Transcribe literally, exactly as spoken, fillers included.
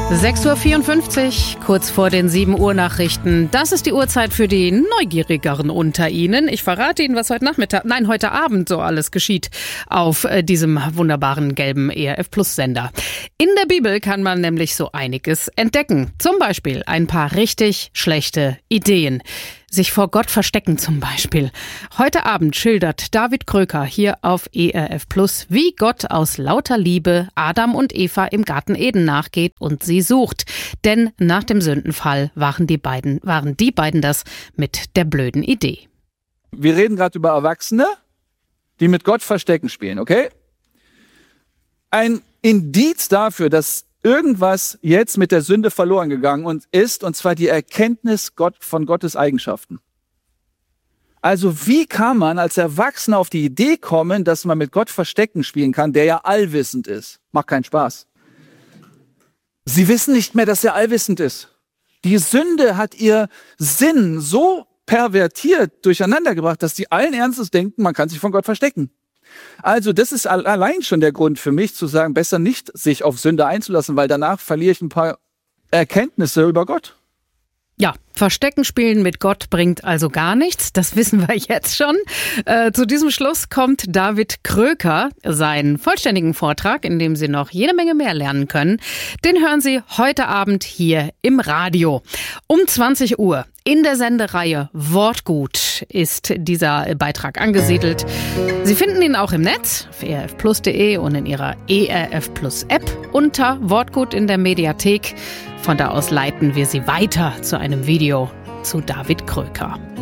sechs Uhr vierundfünfzig, kurz vor den sieben Uhr Nachrichten. Das ist die Uhrzeit für die Neugierigeren unter Ihnen. Ich verrate Ihnen, was heute Nachmittag, nein, heute Abend so alles geschieht auf äh, diesem wunderbaren gelben E R F Plus Sender. In der Bibel kann man nämlich so einiges entdecken. Zum Beispiel ein paar richtig schlechte Ideen. Sich vor Gott verstecken zum Beispiel. Heute Abend schildert David Kröker hier auf E R F Plus, wie Gott aus lauter Liebe Adam und Eva im Garten Eden nachgeht und sie sucht. Denn nach dem Sündenfall waren die beiden, waren die beiden das mit der blöden Idee. Wir reden gerade über Erwachsene, die mit Gott Verstecken spielen, okay? Ein Indiz dafür, dass irgendwas jetzt mit der Sünde verloren gegangen und ist, und zwar die Erkenntnis Gott, von Gottes Eigenschaften. Also wie kann man als Erwachsener auf die Idee kommen, dass man mit Gott Verstecken spielen kann, der ja allwissend ist? Macht keinen Spaß. Sie wissen nicht mehr, dass er allwissend ist. Die Sünde hat ihr Sinn so pervertiert, durcheinander gebracht, dass sie allen Ernstes denken, man kann sich von Gott verstecken. Also das ist allein schon der Grund für mich zu sagen, besser nicht sich auf Sünde einzulassen, weil danach verliere ich ein paar Erkenntnisse über Gott. Ja, Verstecken spielen mit Gott bringt also gar nichts. Das wissen wir jetzt schon. Äh, zu diesem Schluss kommt David Kröker. Seinen vollständigen Vortrag, in dem Sie noch jede Menge mehr lernen können, den hören Sie heute Abend hier im Radio. Um zwanzig Uhr in der Sendereihe Wortgut ist dieser Beitrag angesiedelt. Sie finden ihn auch im Netz auf e r f plus punkt de und in Ihrer E R F Plus App unter Wortgut in der Mediathek. Von da aus leiten wir Sie weiter zu einem Video zu David Kröker.